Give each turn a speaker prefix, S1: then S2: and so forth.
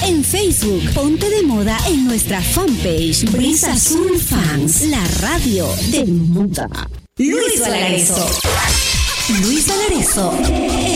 S1: En Facebook, ponte de moda en nuestra fanpage Brisa Azul Fans, la radio del mundo. Luis Valareso.